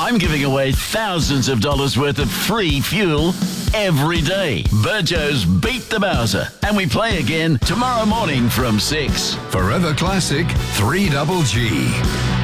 I'm giving away thousands of dollars worth of free fuel every day. Burjo's Beat the Bowser. And we play again tomorrow morning from 6. Forever Classic 3GG.